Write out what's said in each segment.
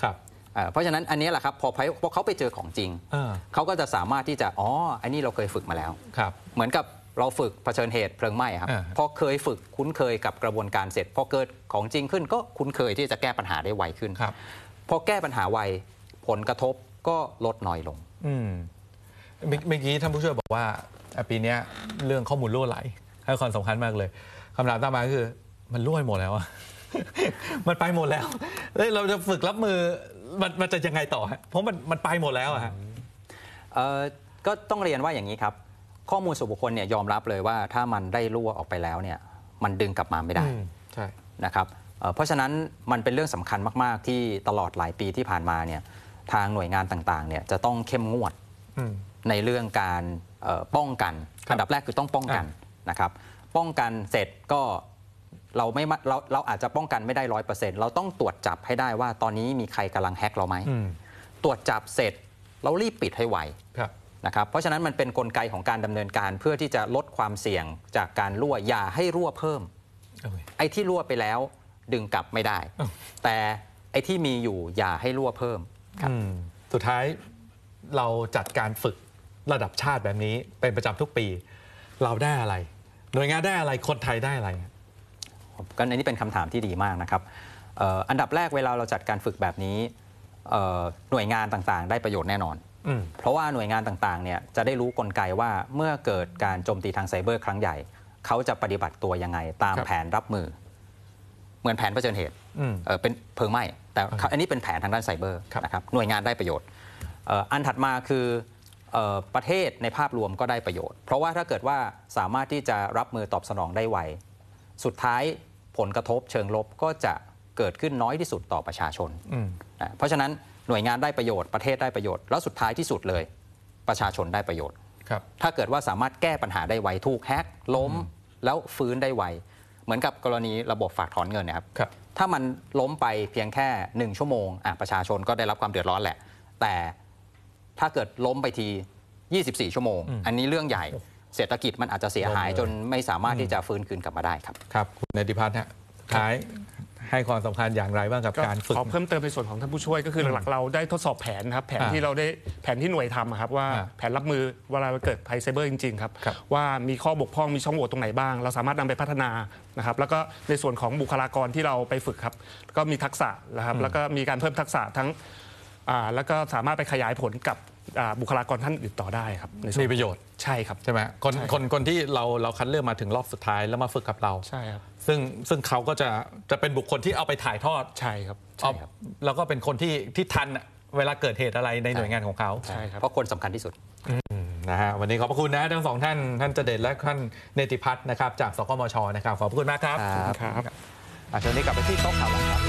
ครับเพราะฉะนั้นอันนี้แหละครับพอเขาไปเจอของจริงเขาก็จะสามารถที่จะอันนี้เราเคยฝึกมาแล้วเหมือนกับเราฝึกเผชิญเหตุเพลิงไหม้ครับพอเคยฝึกคุ้นเคยกับกระบวนการเสร็จพอเกิดของจริงขึ้นก็คุ้นเคยที่จะแก้ปัญหาได้ไวขึ้นพอแก้ปัญหาไวผลกระทบก็ลดน้อยลงเมื่อกี้ท่านผู้ช่วยบอกว่าปีนี้เรื่องข้อมูลรั่วไหลให้ความสำคัญมากเลยคำถามตามมาคือมันรั่วหมดแล้วมันไปหมดแล้วเราจะฝึกรับมือมันจะยังไงต่อเพราะมันไปหมดแล้วก็ต้องเรียนว่าอย่างนี้ครับข้อมูลส่วนบุคคลเนี่ยยอมรับเลยว่าถ้ามันได้รั่วออกไปแล้วเนี่ยมันดึงกลับมาไม่ได้ใช่นะครับเพราะฉะนั้นมันเป็นเรื่องสำคัญมากๆที่ตลอดหลายปีที่ผ่านมาเนี่ยทางหน่วยงานต่างๆเนี่ยจะต้องเข้มงวดในเรื่องการป้องกันอันดับแรกคือต้องป้องกันนะครับป้องกันเสร็จก็เราอาจจะป้องกันไม่ได้ 100% เราต้องตรวจจับให้ได้ว่าตอนนี้มีใครกำลังแฮ็กเราไหมตรวจจับเสร็จเรารีบปิดให้ไวนะครับเพราะฉะนั้นมันเป็นกลไกของการดำเนินการเพื่อที่จะลดความเสี่ยงจากการรั่วอย่าให้รั่วเพิ่มไอ้ที่รั่วไปแล้วดึงกลับไม่ได้แต่ไอ้ที่มีอยู่อย่าให้รั่วเพิ่มสุดท้ายเราจัดการฝึกระดับชาติแบบนี้เป็นประจำทุกปีเราได้อะไรหน่วยงานได้อะไรคนไทยได้อะไรก็อันนี้เป็นคำถามที่ดีมากนะครับอันดับแรกเวลาเราจัดการฝึกแบบนี้หน่วยงานต่างๆได้ประโยชน์แน่นอนเพราะว่าหน่วยงานต่างๆเนี่ยจะได้รู้กลไกว่าเมื่อเกิดการโจมตีทางไซเบอร์ครั้งใหญ่เขาจะปฏิบัติตัวยังไงตามแผนรับมือเหมือนแผนเผชิญเหตุเป็นเพลิงไหม้แต่อันนี้เป็นแผนทางด้านไซเบอร์นะครับหน่วยงานได้ประโยชน์อันถัดมาคือประเทศในภาพรวมก็ได้ประโยชน์เพราะว่าถ้าเกิดว่าสามารถที่จะรับมือตอบสนองได้ไวสุดท้ายผลกระทบเชิงลบก็จะเกิดขึ้นน้อยที่สุดต่อประชาชนเพราะฉะนั้นหน่วยงานได้ประโยชน์ประเทศได้ประโยชน์แล้วสุดท้ายที่สุดเลยประชาชนได้ประโยชน์ถ้าเกิดว่าสามารถแก้ปัญหาได้ไวถูกแฮกล้มแล้วฟื้นได้ไวเหมือนกับกรณีระบบฝากถอนเงินนะครับถ้ามันล้มไปเพียงแค่1 ชั่วโมงประชาชนก็ได้รับความเดือดร้อนแหละแต่ถ้าเกิดล้มไปที24 ชั่วโมงอันนี้เรื่องใหญ่เศรษฐกิจมันอาจจะเสียหายจนไม่สามารถที่จะฟื้นคืนกลับมาได้ครับครับคุณเนติพัฒน์ท้ายให้ความสำคัญอย่างไรบ้างกับการฝึกขอเพิ่มเติมในส่วนของท่านผู้ช่วยก็คือหลักๆเราได้ทดสอบแผนครับแผนที่เราได้แผนที่หน่วยทำครับว่าแผนรับมือเวลาเกิดภัยไซเบอร์จริงๆครับว่ามีข้อบกพร่องมีช่องโหว่ตรงไหนบ้างเราสามารถนำไปพัฒนานะครับแล้วก็ในส่วนของบุคลากรที่เราไปฝึกครับก็มีทักษะนะครับแล้วก็มีการเพิ่มทักษะทั้งแล้วก็สามารถไปขยายผลกับบุคลากรท่านอื่นต่อได้ครับมีประโยชน์ใช่ครับใช่ไหมคนที่เราคัดเลือกมาถึงรอบสุดท้ายแล้วมาฝึกกับเราใช่ครับซึ่งเขาก็จะเป็นบุคคลที่เอาไปถ่ายทอดใช่ครับแล้วก็เป็นคนที่ทันเวลาเกิดเหตุอะไรในหน่วยงานของเขาใช่ครับเพราะคนสำคัญที่สุดนะฮะวันนี้ขอบพระคุณนะทั้งสองท่านเจเดชและท่านเนติพัฒน์นะครับจากสกมชนะครับขอบพระคุณมากครับครับช่วงนี้กลับไปที่โต๊ะข่าวหลังครับ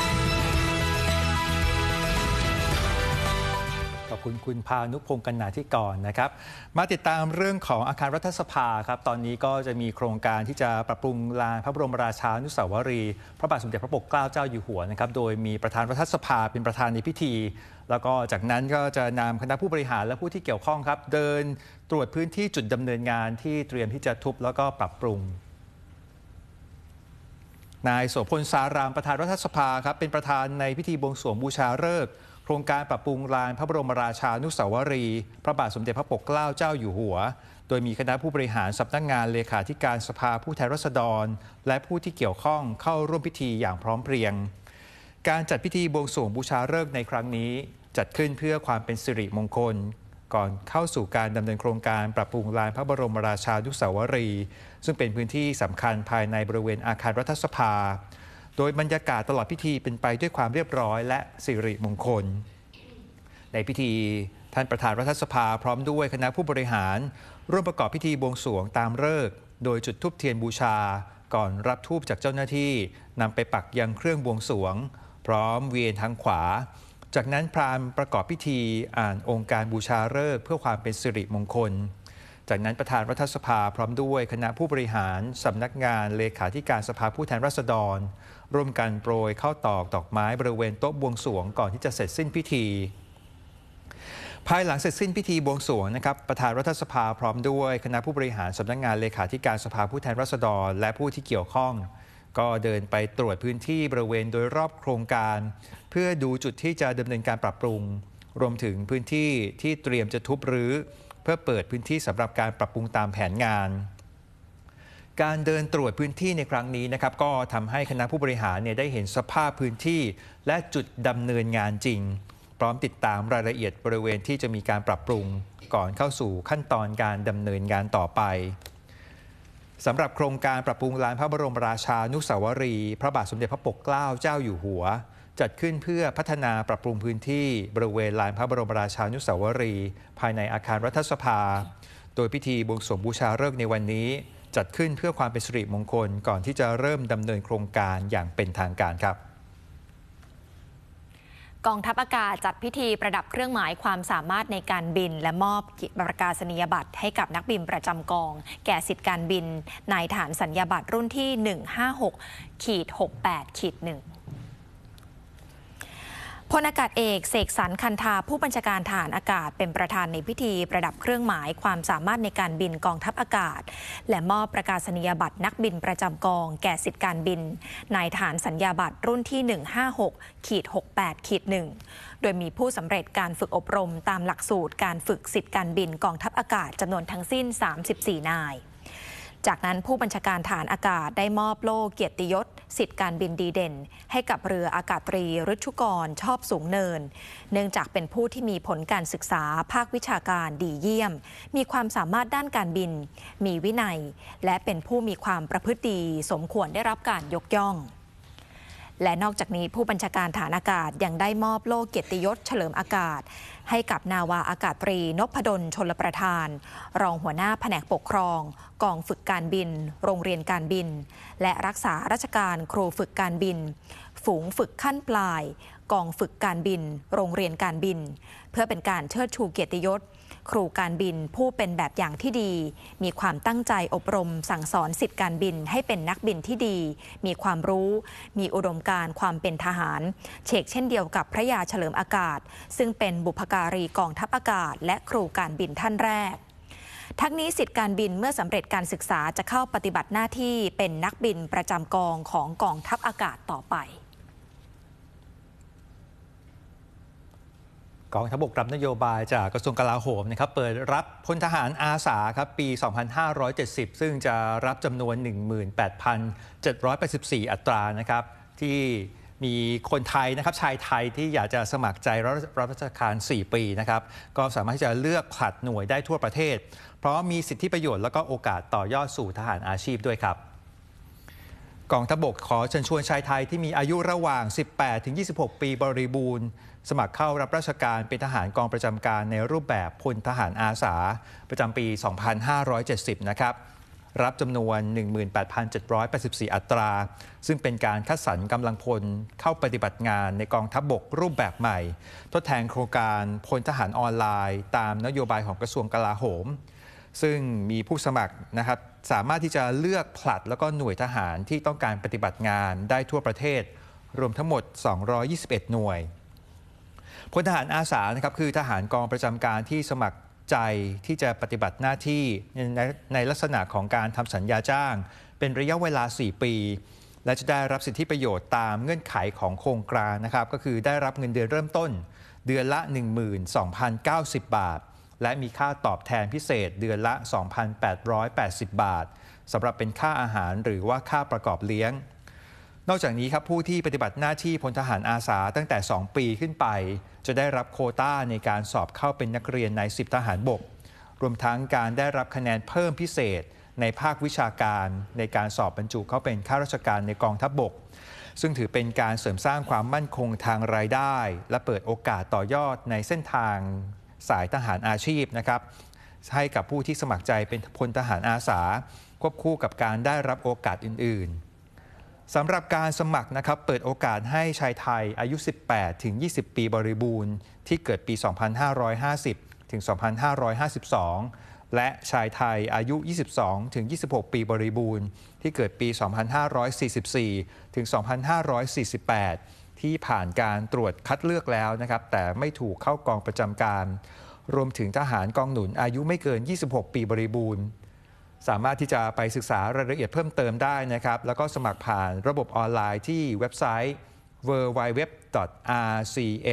ขอบคุณคุณพานุพงศ์กันนาธิกรนะครับมาติดตามเรื่องของอาคารรัฐสภาครับตอนนี้ก็จะมีโครงการที่จะปรับปรุงลานพระบรมราชานุสาวรีย์พระบาทสมเด็จพระปกเกล้าเจ้าอยู่หัวนะครับโดยมีประธานรัฐสภาเป็นประธานในพิธีแล้วก็จากนั้นก็จะนำคณะผู้บริหารและผู้ที่เกี่ยวข้องครับเดินตรวจพื้นที่จุดดำเนินงานที่เตรียมที่จะทุบแล้วก็ปรับปรุงนายโสพลสารามประธานรัฐสภาครับเป็นประธานในพิธีบวงสรวงบูชาฤกษ์โครงการปรับปรุงลานพระบรมราชานุสาวรีย์พระบาทสมเด็จพระปกเกล้าเจ้าอยู่หัวโดยมีคณะผู้บริหารสำนักงานเลขาธิการสภาผู้แทนราษฎรและผู้ที่เกี่ยวข้องเข้าร่วมพิธีอย่างพร้อมเพรียงการจัดพิธีบวงสรวงบูชาฤกษ์ในครั้งนี้จัดขึ้นเพื่อความเป็นสิริมงคลก่อนเข้าสู่การดำเนินโครงการปรับปรุงลานพระบรมราชานุสาวรีย์ซึ่งเป็นพื้นที่สำคัญภายในบริเวณอาคารรัฐสภาโดยบรรยากาศตลอดพิธีเป็นไปด้วยความเรียบร้อยและสิริมงคลในพิธีท่านประธานรัฐสภาพร้อมด้วยคณะผู้บริหารร่วมประกอบพิธีบวงสรวงตามฤกษ์โดยจุดธูปเทียนบูชาก่อนรับธูปจากเจ้าหน้าที่นำไปปักยังเครื่องบวงสรวงพร้อมเวียนทางขวาจากนั้นพราหมณ์ประกอบพิธีอ่านองค์การบูชาฤกษ์เพื่อความเป็นสิริมงคลจากนั้นประธานรัฐสภาพร้อมด้วยคณะผู้บริหารสำนักงานเลขาธิการสภาผู้แทนราษฎรร่วมกันโปรยข้าวตอกดอกไม้บริเวณโต๊ะบวงสรวงก่อนที่จะเสร็จสิ้นพิธีภายหลังเสร็จสิ้นพิธีบวงสรวงนะครับประธานรัฐสภาพร้อมด้วยคณะผู้บริหารสำนักงานเลขาธิการสภาผู้แทนราษฎรและผู้ที่เกี่ยวข้องก็เดินไปตรวจพื้นที่บริเวณโดยรอบโครงการเพื่อดูจุดที่จะดำเนินการปรับปรุงรวมถึงพื้นที่ที่เตรียมจะทุบรื้อเพื่อเปิดพื้นที่สำหรับการปรับปรุงตามแผนงานการเดินตรวจพื้นที่ในครั้งนี้นะครับก็ทำให้คณะผู้บริหารได้เห็นสภาพพื้นที่และจุดดำเนินงานจริงพร้อมติดตามรายละเอียดบริเวณที่จะมีการปรับปรุงก่อนเข้าสู่ขั้นตอนการดำเนินงานต่อไปสำหรับโครงการปรับปรุงลานพระบรมราชานุสาวรีย์พระบาทสมเด็จพระปกเกล้าเจ้าอยู่หัวจัดขึ้นเพื่อพัฒนาปรับปรุงพื้นที่บริเวณลานพระบรมราชานุสาวรีย์ภายในอาคารรัฐสภาโดยพิธีบวงสรวงบูชาฤกษ์ในวันนี้จัดขึ้นเพื่อความเป็นสิริมงคลก่อนที่จะเริ่มดำเนินโครงการอย่างเป็นทางการครับกองทัพอากาศจัดพิธีประดับเครื่องหมายความสามารถในการบินและมอบประกาศนียบัตรให้กับนักบินประจำกองแก่สิทธิการบินนายฐานสัญญาบัตรรุ่นที่ 156-68-1พลอากาศเอกเสกสรรคันธาผู้บัญชาการทหารอากาศเป็นประธานในพิธีประดับเครื่องหมายความสามารถในการบินกองทัพอากาศและมอบประกาศนียบัตรนักบินประจำกองแก่สิทธิการบินนายฐานสัญญาบัตรรุ่นที่ 156-68-1โดยมีผู้สำเร็จการฝึกอบรมตามหลักสูตรการฝึกสิทธิการบินกองทัพอากาศจำนวนทั้งสิ้น34นายจากนั้นผู้บัญชาการฐานอากาศได้มอบโล่เกียรติยศสิทธิการบินดีเด่นให้กับเรืออากาศตรีฤชุกรชอบสูงเนินเนื่องจากเป็นผู้ที่มีผลการศึกษาภาควิชาการดีเยี่ยมมีความสามารถด้านการบินมีวินัยและเป็นผู้มีความประพฤติดีสมควรได้รับการยกย่องและนอกจากนี้ผู้บัญชาการฐานอากาศยังได้มอบโล่เกียรติยศเฉลิมอากาศให้กับนาวาอากาศตรีนพดลชลประทานรองหัวหน้าแผนกปกครองกองฝึกการบินโรงเรียนการบินและรักษาราชการครูฝึกการบินฝูงฝึกขั้นปลายกองฝึกการบินโรงเรียนการบินเพื่อเป็นการเชิดชูเกียรติยศครูการบินผู้เป็นแบบอย่างที่ดีมีความตั้งใจอบรมสั่งสอนสิทธิการบินให้เป็นนักบินที่ดีมีความรู้มีอุดมการณ์ความเป็นทหารเช่นเดียวกับพระยาเฉลิมอากาศซึ่งเป็นบุพการีกองทัพอากาศและครูการบินท่านแรกทั้งนี้สิทธิการบินเมื่อสำเร็จการศึกษาจะเข้าปฏิบัติหน้าที่เป็นนักบินประจำกองของกองทัพอากาศต่อไปกองทัพบกรับนโยบายจากกระทรวงกลาโหมนะครับเปิดรับพลทหารอาสาครับปี 2570 ซึ่งจะรับจำนวน 18,784 อัตรานะครับที่มีคนไทยนะครับชายไทยที่อยากจะสมัครใจรับราชการ 4 ปีนะครับก็สามารถที่จะเลือกผลัดหน่วยได้ทั่วประเทศเพราะมีสิทธิประโยชน์และก็โอกาสต่อยอดสู่ทหารอาชีพด้วยครับกองทัพบกขอเชิญชวนชายไทยที่มีอายุระหว่าง 18-26 ปีบริบูรณ์สมัครเข้ารับราชการเป็นทหารกองประจำการในรูปแบบพลทหารอาสาประจำปี 2570 นะครับรับจำนวน 18,784 อัตราซึ่งเป็นการคัดสรรกำลังพลเข้าปฏิบัติงานในกองทัพบกรูปแบบใหม่ทดแทนโครงการพลทหารออนไลน์ตามนโยบายของกระทรวงกลาโหมซึ่งมีผู้สมัครนะครับสามารถที่จะเลือกผลัดแล้วก็หน่วยทหารที่ต้องการปฏิบัติงานได้ทั่วประเทศรวมทั้งหมด 221 หน่วยพลทหารอาสานะครับคือทหารกองประจำการที่สมัครใจที่จะปฏิบัติหน้าที่ในลักษณะของการทำสัญญาจ้างเป็นระยะเวลา 4 ปีและจะได้รับสิทธิประโยชน์ตามเงื่อนไขของโครงการนะครับก็คือได้รับเงินเดือนเริ่มต้นเดือนละ 12,090 บาทและมีค่าตอบแทนพิเศษเดือนละ 2,880 บาทสำหรับเป็นค่าอาหารหรือว่าค่าประกอบเลี้ยงนอกจากนี้ครับผู้ที่ปฏิบัติหน้าที่พลทหารอาสาตั้งแต่ 2 ปีขึ้นไปจะได้รับโควต้าในการสอบเข้าเป็นนักเรียนใน10ทหารบกรวมทั้งการได้รับคะแนนเพิ่มพิเศษในภาควิชาการในการสอบบรรจุเข้าเป็นข้าราชการในกองทัพบกซึ่งถือเป็นการเสริมสร้างความมั่นคงทางรายได้และเปิดโอกาสต่อยอดในเส้นทางสายทหารอาชีพนะครับให้กับผู้ที่สมัครใจเป็นพลทหารอาสาควบคู่กับการได้รับโอกาสอื่นๆสำหรับการสมัครนะครับเปิดโอกาสให้ชายไทยอายุ 18-20 ปีบริบูรณ์ที่เกิดปี 2550 ถึง 2552 และชายไทยอายุ 22-26 ปีบริบูรณ์ที่เกิดปี 2544 ถึง 2548 ที่ผ่านการตรวจคัดเลือกแล้วนะครับแต่ไม่ถูกเข้ากองประจำการรวมถึงทหารกองหนุนอายุไม่เกิน 26 ปีบริบูรณ์สามารถที่จะไปศึกษารายละเอียดเพิ่มเติมได้นะครับแล้วก็สมัครผ่านระบบออนไลน์ที่เว็บไซต์ www.rcm